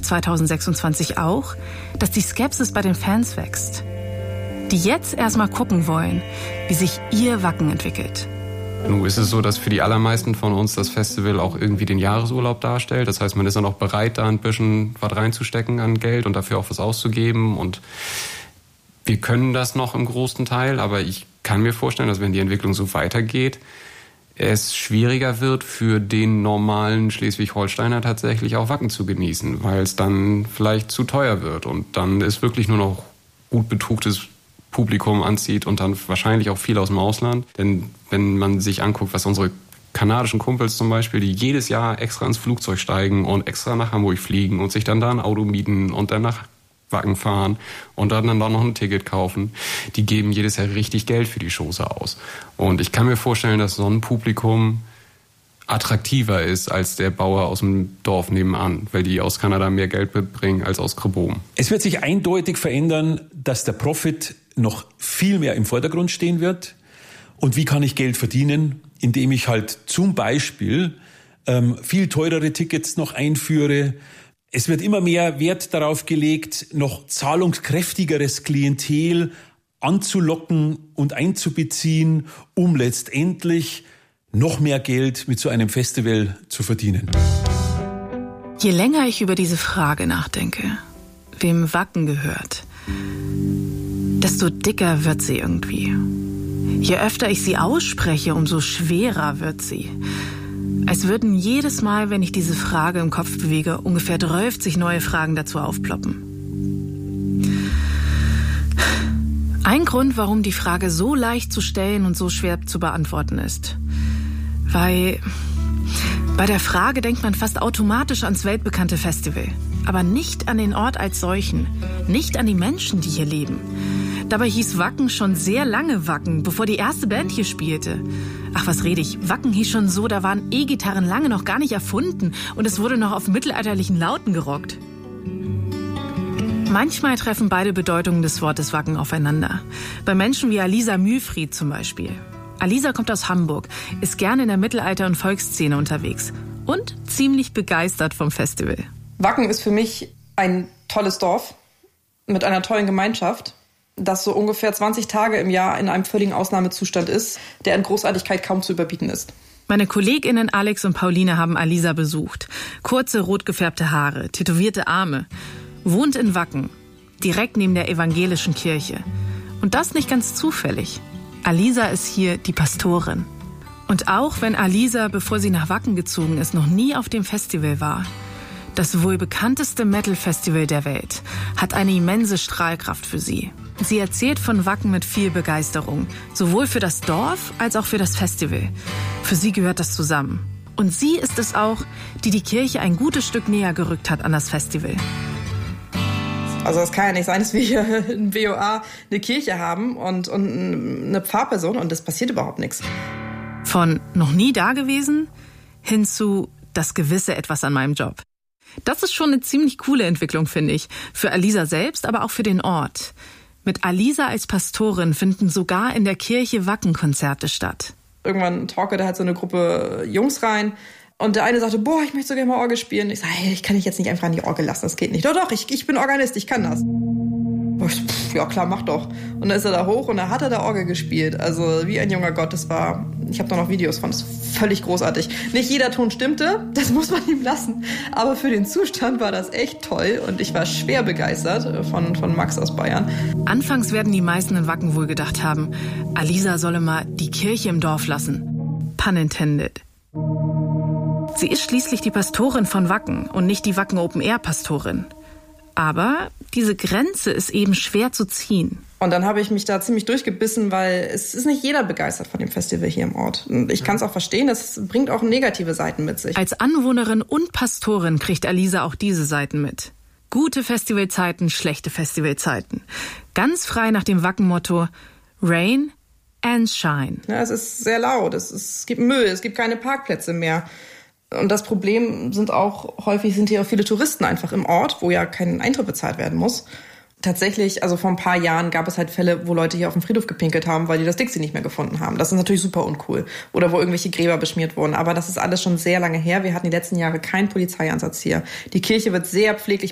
Botschaft 2026 auch, dass die Skepsis bei den Fans wächst. Die jetzt erstmal gucken wollen, wie sich ihr Wacken entwickelt. Nun ist es so, dass für die allermeisten von uns das Festival auch irgendwie den Jahresurlaub darstellt. Das heißt, man ist dann auch bereit, da ein bisschen was reinzustecken an Geld und dafür auch was auszugeben. Und wir können das noch im großen Teil, aber ich kann mir vorstellen, dass wenn die Entwicklung so weitergeht, es schwieriger wird für den normalen Schleswig-Holsteiner tatsächlich auch Wacken zu genießen, weil es dann vielleicht zu teuer wird und dann ist wirklich nur noch gut betuchtes Publikum anzieht und dann wahrscheinlich auch viel aus dem Ausland. Denn wenn man sich anguckt, was unsere kanadischen Kumpels zum Beispiel, die jedes Jahr extra ins Flugzeug steigen und extra nach Hamburg fliegen und sich dann da ein Auto mieten und dann nach Wacken fahren und dann noch ein Ticket kaufen, die geben jedes Jahr richtig Geld für die Shows aus. Und ich kann mir vorstellen, dass so ein Publikum attraktiver ist als der Bauer aus dem Dorf nebenan, weil die aus Kanada mehr Geld mitbringen als aus Krebohm. Es wird sich eindeutig verändern, dass der Profit noch viel mehr im Vordergrund stehen wird. Und wie kann ich Geld verdienen? Indem ich halt zum Beispiel viel teurere Tickets noch einführe. Es wird immer mehr Wert darauf gelegt, noch zahlungskräftigeres Klientel anzulocken und einzubeziehen, um letztendlich noch mehr Geld mit so einem Festival zu verdienen. Je länger ich über diese Frage nachdenke, wem Wacken gehört, desto dicker wird sie irgendwie. Je öfter ich sie ausspreche, umso schwerer wird sie. Als würden jedes Mal, wenn ich diese Frage im Kopf bewege, ungefähr 30 neue Fragen dazu aufploppen. Ein Grund, warum die Frage so leicht zu stellen und so schwer zu beantworten ist. Weil bei der Frage denkt man fast automatisch ans weltbekannte Festival. Aber nicht an den Ort als solchen. Nicht an die Menschen, die hier leben. Dabei hieß Wacken schon sehr lange Wacken, bevor die erste Band hier spielte. Ach, was rede ich? Wacken hieß schon so, da waren E-Gitarren lange noch gar nicht erfunden und es wurde noch auf mittelalterlichen Lauten gerockt. Manchmal treffen beide Bedeutungen des Wortes Wacken aufeinander. Bei Menschen wie Alisa Mühlfried zum Beispiel. Alisa kommt aus Hamburg, ist gerne in der Mittelalter- und Volksszene unterwegs und ziemlich begeistert vom Festival. Wacken ist für mich ein tolles Dorf mit einer tollen Gemeinschaft, das so ungefähr 20 Tage im Jahr in einem völligen Ausnahmezustand ist, der in Großartigkeit kaum zu überbieten ist. Meine KollegInnen Alex und Pauline haben Alisa besucht. Kurze, rot gefärbte Haare, tätowierte Arme. Wohnt in Wacken, direkt neben der evangelischen Kirche. Und das nicht ganz zufällig. Alisa ist hier die Pastorin. Und auch wenn Alisa, bevor sie nach Wacken gezogen ist, noch nie auf dem Festival war, das wohl bekannteste Metal-Festival der Welt hat eine immense Strahlkraft für sie. Sie erzählt von Wacken mit viel Begeisterung, sowohl für das Dorf als auch für das Festival. Für sie gehört das zusammen. Und sie ist es auch, die die Kirche ein gutes Stück näher gerückt hat an das Festival. Also es kann ja nicht sein, dass wir hier in BOA eine Kirche haben und eine Pfarrperson und es passiert überhaupt nichts. Von noch nie da gewesen hin zu das gewisse Etwas an meinem Job. Das ist schon eine ziemlich coole Entwicklung, finde ich. Für Alisa selbst, aber auch für den Ort. Mit Alisa als Pastorin finden sogar in der Kirche Wackenkonzerte statt. Irgendwann talkte halt so eine Gruppe Jungs rein. Und der eine sagte, boah, ich möchte so gerne mal Orgel spielen. Ich sage, hey, ich kann dich jetzt nicht einfach an die Orgel lassen, das geht nicht. Doch, ich bin Organist, ich kann das. Ja klar, mach doch. Und dann ist er da hoch und da hat er da Orgel gespielt. Also wie ein junger Gott, ich habe da noch Videos von, das ist völlig großartig. Nicht jeder Ton stimmte, das muss man ihm lassen. Aber für den Zustand war das echt toll und ich war schwer begeistert von Max aus Bayern. Anfangs werden die meisten in Wacken wohl gedacht haben, Alisa solle mal die Kirche im Dorf lassen. Pun intended. Sie ist schließlich die Pastorin von Wacken und nicht die Wacken Open-Air-Pastorin. Aber diese Grenze ist eben schwer zu ziehen. Und dann habe ich mich da ziemlich durchgebissen, weil es ist nicht jeder begeistert von dem Festival hier im Ort. Und ich kann es auch verstehen, das bringt auch negative Seiten mit sich. Als Anwohnerin und Pastorin kriegt Alisa auch diese Seiten mit. Gute Festivalzeiten, schlechte Festivalzeiten. Ganz frei nach dem Wacken-Motto Rain and Shine. Ja, es ist sehr laut, es gibt Müll, es gibt keine Parkplätze mehr. Und das Problem sind hier auch viele Touristen einfach im Ort, wo ja kein Eintritt bezahlt werden muss. Tatsächlich, also vor ein paar Jahren gab es halt Fälle, wo Leute hier auf dem Friedhof gepinkelt haben, weil die das Dixie nicht mehr gefunden haben. Das ist natürlich super uncool. Oder wo irgendwelche Gräber beschmiert wurden. Aber das ist alles schon sehr lange her. Wir hatten die letzten Jahre keinen Polizeieinsatz hier. Die Kirche wird sehr pfleglich